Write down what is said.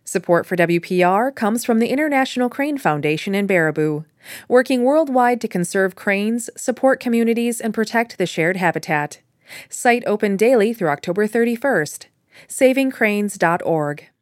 Support for WPR comes from the International Crane Foundation in Baraboo, working worldwide to conserve cranes, support communities, and protect the shared habitat. Site open daily through October 31st. SavingCranes.org.